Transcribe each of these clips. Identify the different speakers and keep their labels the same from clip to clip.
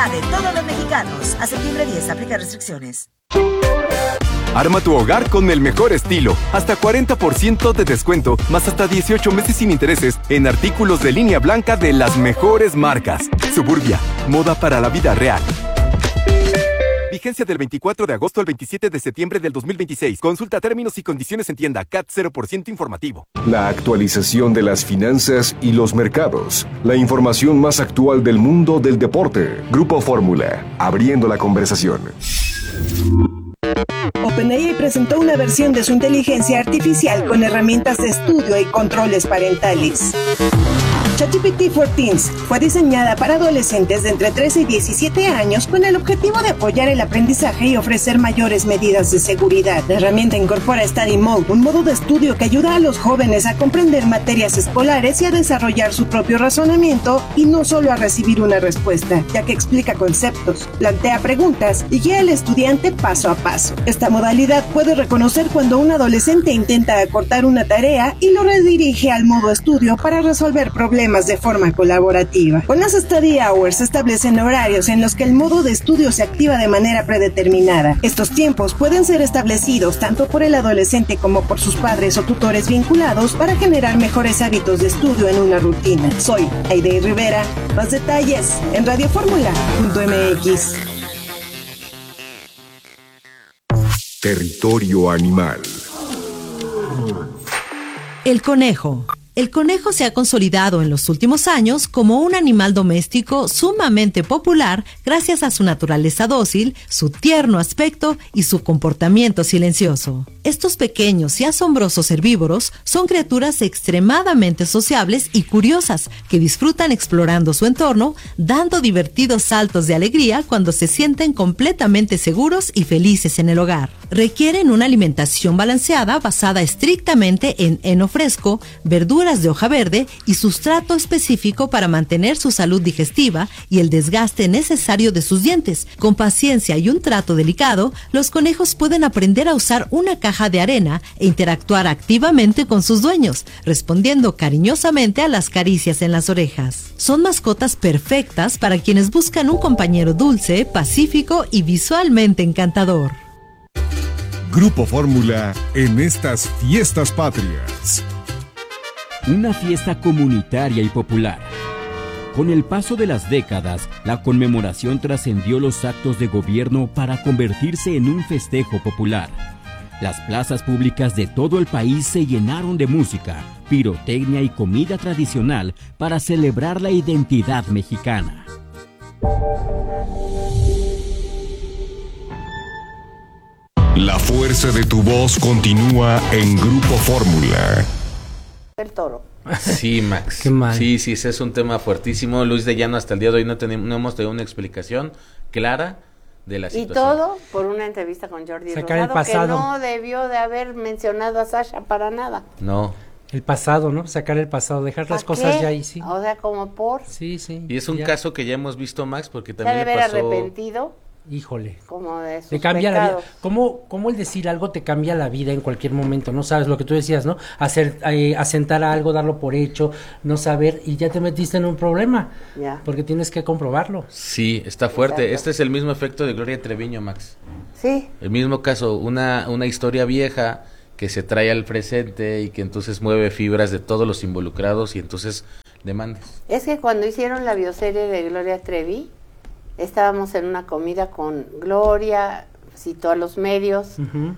Speaker 1: La de todos los mexicanos. A septiembre 10, aplica restricciones.
Speaker 2: Arma tu hogar con el mejor estilo. Hasta 40% de descuento, más hasta 18 meses sin intereses en artículos de línea blanca de las mejores marcas. Suburbia, moda para la vida real. Vigencia del 24 de agosto al 27 de septiembre del 2026. Consulta términos y condiciones en tienda. CAT 0% informativo.
Speaker 3: La actualización de las finanzas y los mercados. La información más actual del mundo del deporte. Grupo Fórmula, abriendo la conversación.
Speaker 4: OpenAI presentó una versión de su inteligencia artificial con herramientas de estudio y controles parentales. ChatGPT for Teens fue diseñada para adolescentes de entre 13 y 17 años con el objetivo de apoyar el aprendizaje y ofrecer mayores medidas de seguridad. La herramienta incorpora Study Mode, un modo de estudio que ayuda a los jóvenes a comprender materias escolares y a desarrollar su propio razonamiento y no solo a recibir una respuesta, ya que explica conceptos, plantea preguntas y guía al estudiante paso a paso. Esta modalidad puede reconocer cuando un adolescente intenta acortar una tarea y lo redirige al modo estudio para resolver problemas de forma colaborativa. Con las Study Hours se establecen horarios en los que el modo de estudio se activa de manera predeterminada. Estos tiempos pueden ser establecidos tanto por el adolescente como por sus padres o tutores vinculados para generar mejores hábitos de estudio en una rutina. Soy Aide Rivera. Más detalles en radioformula.mx.
Speaker 3: Territorio animal.
Speaker 5: El conejo. El conejo se ha consolidado en los últimos años como un animal doméstico sumamente popular gracias a su naturaleza dócil, su tierno aspecto y su comportamiento silencioso. Estos pequeños y asombrosos herbívoros son criaturas extremadamente sociables y curiosas que disfrutan explorando su entorno, dando divertidos saltos de alegría cuando se sienten completamente seguros y felices en el hogar. Requieren una alimentación balanceada basada estrictamente en heno fresco, verduras de hoja verde y sustrato específico para mantener su salud digestiva y el desgaste necesario de sus dientes. Con paciencia y un trato delicado, los conejos pueden aprender a usar una caja de arena e interactuar activamente con sus dueños, respondiendo cariñosamente a las caricias en las orejas. Son mascotas perfectas para quienes buscan un compañero dulce, pacífico y visualmente encantador.
Speaker 6: Grupo Fórmula en estas fiestas patrias.
Speaker 7: Una fiesta comunitaria y popular. Con el paso de las décadas, la conmemoración trascendió los actos de gobierno para convertirse en un festejo popular. Las plazas públicas de todo el país se llenaron de música, pirotecnia y comida tradicional para celebrar la identidad mexicana.
Speaker 3: La fuerza de tu voz continúa en Grupo Fórmula.
Speaker 8: El toro.
Speaker 9: Sí, Max.
Speaker 10: Qué mal.
Speaker 9: Sí, ese es un tema fuertísimo. Luis de Llano, hasta el día de hoy no hemos tenido una explicación clara de la situación.
Speaker 8: Y todo por una entrevista con Jordi Rosado, que no debió de haber mencionado a Sasha para nada.
Speaker 9: No.
Speaker 10: El pasado, ¿no? Sacar el pasado, dejar las cosas ya ahí, sí.
Speaker 8: O sea, como por...
Speaker 10: Sí.
Speaker 9: Y es un caso que ya hemos visto, Max, porque también
Speaker 8: le pasó... arrepentido.
Speaker 10: Híjole.
Speaker 8: Como de sus
Speaker 10: te cambia
Speaker 8: pecados.
Speaker 10: La vida. ¿Cómo el decir algo te cambia la vida en cualquier momento? No sabes lo que tú decías, ¿no? Asentar a algo, darlo por hecho, no saber, y ya te metiste en un problema.
Speaker 8: Ya.
Speaker 10: Porque tienes que comprobarlo.
Speaker 9: Sí, está fuerte.
Speaker 8: Exacto.
Speaker 9: Este es el mismo efecto de Gloria Treviño, Max.
Speaker 8: Sí.
Speaker 9: El mismo caso, una historia vieja que se trae al presente y que entonces mueve fibras de todos los involucrados y entonces demandas.
Speaker 8: Es que cuando hicieron la bioserie de Gloria Trevi, estábamos en una comida con Gloria, citó a los medios,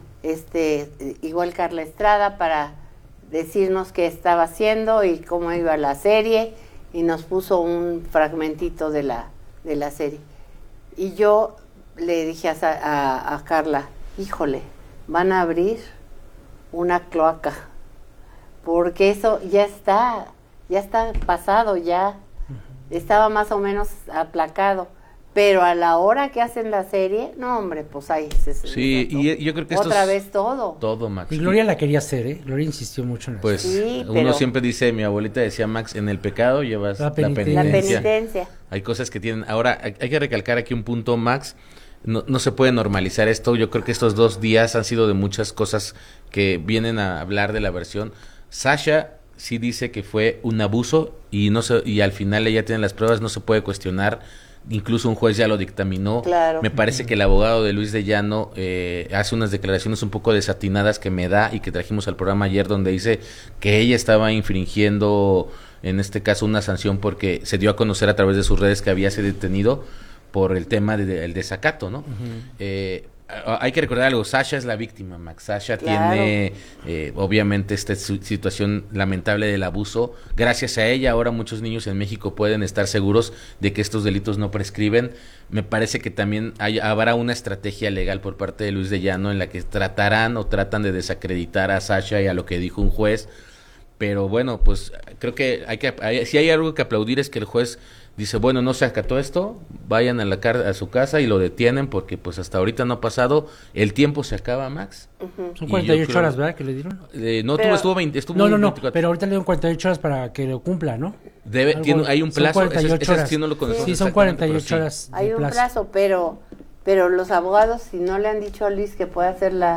Speaker 8: igual Carla Estrada, para decirnos qué estaba haciendo y cómo iba la serie, y nos puso un fragmentito de la serie. Y yo le dije a Carla, híjole, van a abrir una cloaca, porque eso ya está pasado, ya estaba más o menos aplacado. Pero a la hora que hacen la serie, no, hombre, pues ahí
Speaker 9: sí, y yo creo que
Speaker 8: otra vez todo,
Speaker 9: Max.
Speaker 10: Y Gloria la quería hacer, ¿eh? Gloria insistió mucho en eso.
Speaker 9: Pues sí, uno siempre dice, mi abuelita decía, Max, en el pecado llevas la penitencia. Hay cosas que tienen. Ahora, hay que recalcar aquí un punto, Max. No se puede normalizar esto. Yo creo que estos 2 días han sido de muchas cosas que vienen a hablar de la versión. Sasha sí dice que fue un abuso y al final ella tiene las pruebas, no se puede cuestionar incluso un juez ya lo dictaminó.
Speaker 8: Claro.
Speaker 9: Me parece que el abogado de Luis de Llano hace unas declaraciones un poco desatinadas que me da y que trajimos al programa ayer, donde dice que ella estaba infringiendo, en este caso, una sanción porque se dio a conocer a través de sus redes que había sido detenido por el tema del desacato, ¿no? Hay que recordar algo, Sasha es la víctima, Max. Sasha tiene obviamente esta situación lamentable del abuso. Gracias a ella ahora muchos niños en México pueden estar seguros de que estos delitos no prescriben. Me parece que también habrá una estrategia legal por parte de Luis de Llano en la que tratan de desacreditar a Sasha y a lo que dijo un juez. Pero bueno, pues creo que si hay algo que aplaudir es que el juez dice, bueno, no se acató esto, vayan a su casa y lo detienen porque pues hasta ahorita no ha pasado, el tiempo se acaba, Max.
Speaker 10: Son 48 horas, ¿verdad? Que le dieron.
Speaker 9: Estuvo 24.
Speaker 10: No, pero ahorita le dieron 48 horas para que lo cumpla, ¿no?
Speaker 9: Hay un plazo,
Speaker 10: son 48 horas.
Speaker 9: Sí, no lo conozco.
Speaker 10: Sí, son 48 horas.
Speaker 8: Hay un plazo, pero los abogados, si no le han dicho a Luis que puede hacer la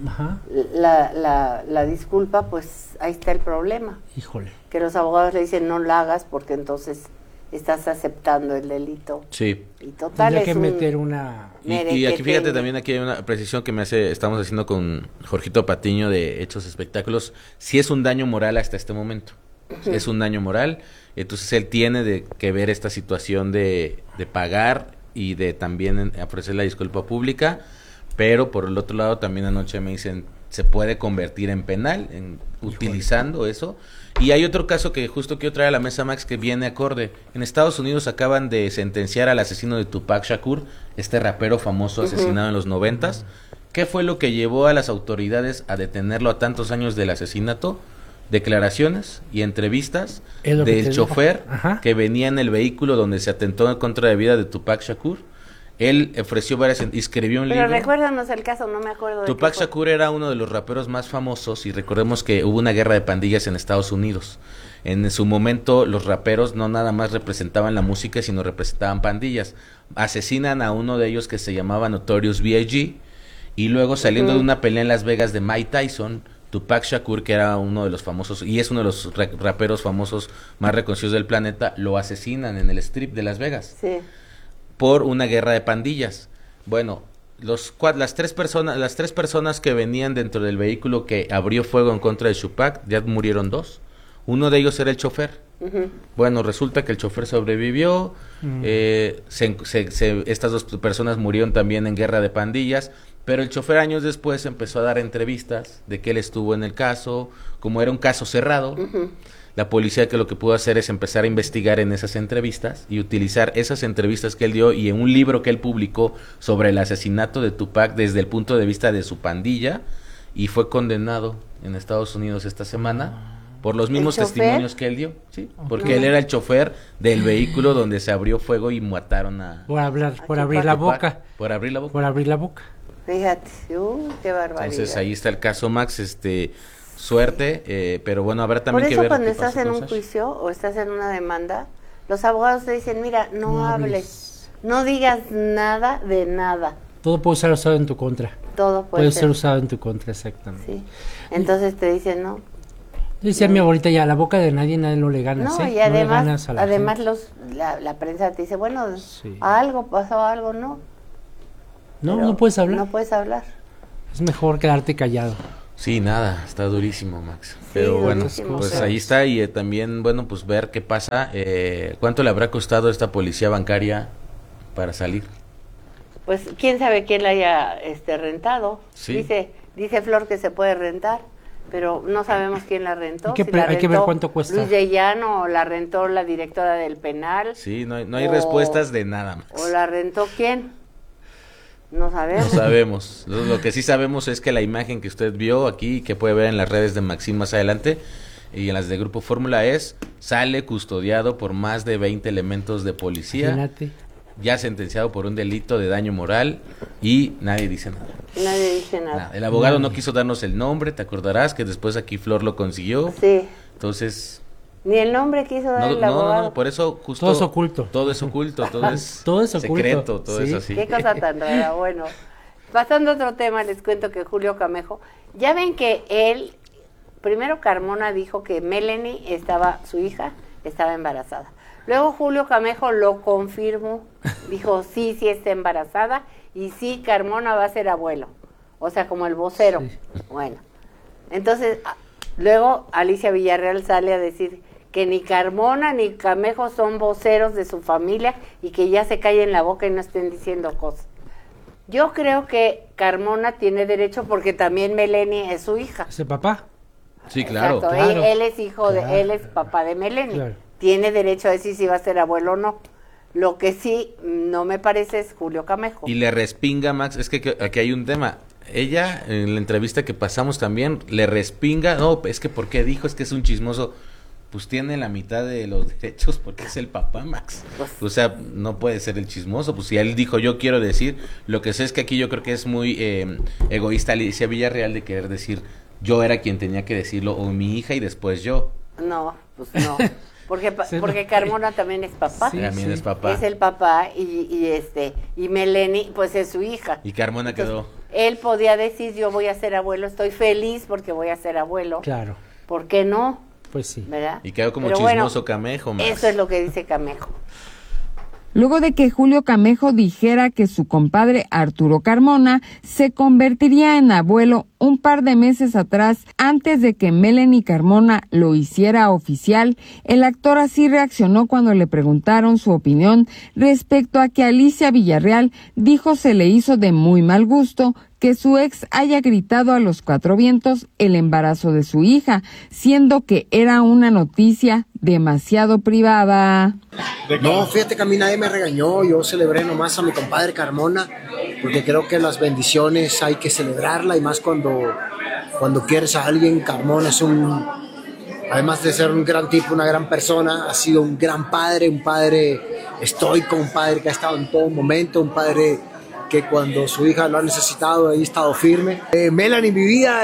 Speaker 8: disculpa, pues ahí está el problema.
Speaker 10: Híjole.
Speaker 8: Que los abogados le dicen no la hagas porque entonces estás aceptando el delito.
Speaker 9: Sí.
Speaker 8: Y total
Speaker 10: tendría que meter una...
Speaker 9: Y aquí fíjate, también aquí hay una precisión que estamos haciendo con Jorgito Patiño de Hechos Espectáculos. Sí es un daño moral hasta este momento. Es un daño moral. Entonces él tiene que ver esta situación de pagar y de también ofrecer la disculpa pública, pero por el otro lado también anoche me dicen se puede convertir en penal utilizando eso. Y hay otro caso que justo quiero traer a la mesa, Max, que viene acorde. En Estados Unidos acaban de sentenciar al asesino de Tupac Shakur, este rapero famoso asesinado en los 90s. ¿Qué fue lo que llevó a las autoridades a detenerlo a tantos años del asesinato? Declaraciones y entrevistas del chofer que venía en el vehículo donde se atentó en contra de vida de Tupac Shakur. Él ofreció escribió un libro.
Speaker 8: Pero recuérdanos el caso, no me acuerdo.
Speaker 9: Tupac Shakur era uno de los raperos más famosos y recordemos que hubo una guerra de pandillas en Estados Unidos. En su momento los raperos no nada más representaban la música, sino representaban pandillas. Asesinan a uno de ellos que se llamaba Notorious B.I.G. y luego saliendo de una pelea en Las Vegas de Mike Tyson, Tupac Shakur, que era uno de los famosos y es uno de los raperos famosos más reconocidos del planeta, lo asesinan en el strip de Las Vegas.
Speaker 8: Sí.
Speaker 9: Por una guerra de pandillas. Bueno, las tres personas que venían dentro del vehículo que abrió fuego en contra de Tupac, ya murieron 2. Uno de ellos era el chofer. Bueno, resulta que el chofer sobrevivió. Estas 2 personas murieron también en guerra de pandillas, pero el chofer años después empezó a dar entrevistas de que él estuvo en el caso, como era un caso cerrado. La policía que lo que pudo hacer es empezar a investigar en esas entrevistas y utilizar esas entrevistas que él dio y en un libro que él publicó sobre el asesinato de Tupac desde el punto de vista de su pandilla, y fue condenado en Estados Unidos esta semana por los mismos testimonios que él dio, sí, porque él era el chofer del vehículo donde se abrió fuego y mataron por abrir la boca.
Speaker 8: Fíjate, qué barbaridad.
Speaker 9: Entonces ahí está el caso, Max, suerte, pero bueno, habrá también que ver.
Speaker 8: Por eso cuando estás en un juicio o estás en una demanda, los abogados te dicen, mira, no hables, no digas nada de nada.
Speaker 10: Todo puede ser usado en tu contra.
Speaker 8: Todo puede ser
Speaker 10: usado en tu contra, exactamente.
Speaker 8: Sí. Entonces te dicen, no.
Speaker 10: Decía mi abuelita, ya, la boca de nadie no le ganas.
Speaker 8: No, y además la prensa te dice, bueno, pasó algo, ¿no?
Speaker 10: No puedes hablar.
Speaker 8: No puedes hablar.
Speaker 10: Es mejor quedarte callado.
Speaker 9: Sí, nada, está durísimo, Max. Pero bueno, pues ahí está y también, bueno, pues ver qué pasa. ¿Cuánto le habrá costado a esta policía bancaria para salir?
Speaker 8: Pues quién sabe quién la haya rentado.
Speaker 9: Sí.
Speaker 8: Dice Flor que se puede rentar, pero no sabemos quién la rentó.
Speaker 10: Hay que ver cuánto cuesta.
Speaker 8: Luis de Llano o la rentó la directora del penal.
Speaker 9: Sí, no hay respuestas de nada, Max.
Speaker 8: ¿O la rentó quién? No sabemos.
Speaker 9: No sabemos. Lo que sí sabemos es que la imagen que usted vio aquí, que puede ver en las redes de Maxim más adelante y en las de Grupo Fórmula, sale custodiado por más de 20 elementos de policía.
Speaker 10: Imagínate.
Speaker 9: Ya sentenciado por un delito de daño moral y nadie dice nada.
Speaker 8: Nadie dice nada.
Speaker 9: El abogado no quiso darnos el nombre, te acordarás que después aquí Flor lo consiguió.
Speaker 8: Sí.
Speaker 9: Entonces...
Speaker 8: Ni el nombre quiso dar el abogado.
Speaker 9: No, por eso justo...
Speaker 10: Todo es oculto.
Speaker 9: Todo es oculto, todo es
Speaker 10: secreto,
Speaker 9: todo es así.
Speaker 8: Qué cosa tan rara. Bueno, pasando a otro tema, les cuento que Julio Camejo, ya ven que primero Carmona dijo que Melanie su hija, estaba embarazada. Luego Julio Camejo lo confirmó, dijo sí está embarazada y sí, Carmona va a ser abuelo, o sea, como el vocero. Sí. Bueno, entonces luego Alicia Villarreal sale a decir que ni Carmona ni Camejo son voceros de su familia y que ya se callen la boca y no estén diciendo cosas. Yo creo que Carmona tiene derecho porque también Meleni es su hija.
Speaker 10: ¿Es el papá?
Speaker 9: Sí, claro.
Speaker 8: Exacto.
Speaker 9: Claro.
Speaker 8: Él es hijo de, él es papá de Meleni. Claro. Tiene derecho a decir si va a ser abuelo o no. Lo que sí no me parece es Julio Camejo.
Speaker 9: Y le respinga, Max, es que aquí hay un tema. Ella, en la entrevista que pasamos también, le respinga, no, es que ¿por qué dijo? Es que es un chismoso. Pues tiene la mitad de los derechos porque es el papá, Max. O sea, no puede ser el chismoso. Pues si él dijo, yo quiero decir, lo que sé es que aquí yo creo que es muy egoísta Alicia Villarreal de querer decir, yo era quien tenía que decirlo, o mi hija y después yo.
Speaker 8: No, pues no. Porque Carmona también es papá.
Speaker 9: Sí, también es papá.
Speaker 8: Es el papá y Meleni pues es su hija.
Speaker 9: Y Carmona quedó.
Speaker 8: Él podía decir, yo voy a ser abuelo, estoy feliz porque voy a ser abuelo.
Speaker 10: Claro.
Speaker 8: ¿Por qué no?
Speaker 10: Pues sí.
Speaker 8: ¿Verdad?
Speaker 9: Y quedó como
Speaker 8: pero
Speaker 9: chismoso Camejo, Max.
Speaker 8: Eso es lo que dice Camejo.
Speaker 11: Luego de que Julio Camejo dijera que su compadre Arturo Carmona se convertiría en abuelo un par de meses atrás, antes de que Meleni Carmona lo hiciera oficial, el actor así reaccionó cuando le preguntaron su opinión respecto a que Alicia Villarreal dijo se le hizo de muy mal gusto que su ex haya gritado a los cuatro vientos el embarazo de su hija, siendo que era una noticia demasiado privada.
Speaker 12: No, fíjate que a mí nadie me regañó, yo celebré nomás a mi compadre Carmona, porque creo que las bendiciones hay que celebrarla, y más cuando quieres a alguien. Carmona es además de ser un gran tipo, una gran persona, ha sido un gran padre, un padre estoico, un padre que ha estado en todo momento, un padre que cuando su hija lo ha necesitado, ahí ha estado firme. Melanie, mi vida,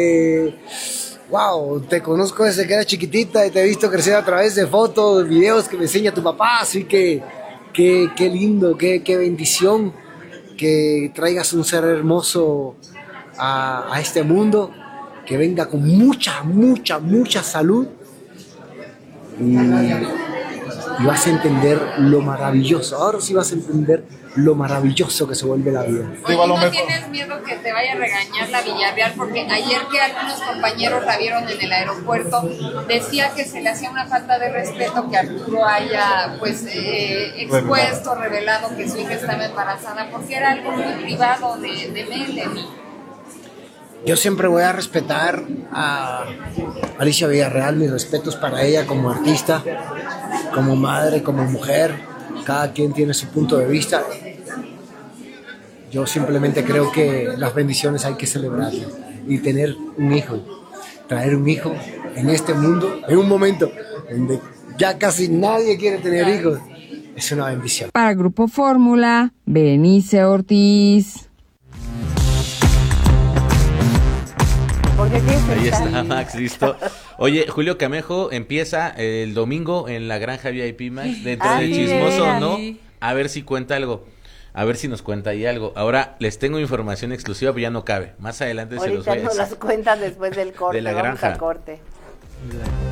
Speaker 12: wow, te conozco desde que era chiquitita y te he visto crecer a través de fotos, videos que me enseña tu papá, así que qué lindo, qué bendición que traigas un ser hermoso a este mundo, que venga con mucha salud y vas a entender lo maravilloso. Ahora sí vas a entender lo maravilloso que se vuelve la vida.
Speaker 13: Oye, ¿no tienes miedo que te vaya a regañar la Villarreal? Porque ayer que algunos compañeros la vieron en el aeropuerto, decía que se le hacía una falta de respeto que Arturo haya expuesto, revelado que su hija estaba embarazada, porque era algo muy privado de Meleni.
Speaker 12: Yo siempre voy a respetar a Alicia Villarreal, mis respetos para ella como artista, como madre, como mujer. Cada quien tiene su punto de vista. Yo simplemente creo que las bendiciones hay que celebrarlas y tener un hijo, traer un hijo en este mundo, en un momento donde ya casi nadie quiere tener hijos, es una bendición.
Speaker 11: Para Grupo Fórmula, Berenice Ortiz.
Speaker 9: Ahí está, Max, listo. Oye, Julio Camejo empieza el domingo en la Granja VIP, Max, dentro de Chismoso o No, a ver si cuenta algo, a ver si nos cuenta ahí algo. Ahora les tengo información exclusiva, pero ya no cabe, más adelante ahorita se los voy a decir.
Speaker 8: Ahorita nos las cuentan después del corte,
Speaker 9: de la Granja.
Speaker 8: Vamos a corte.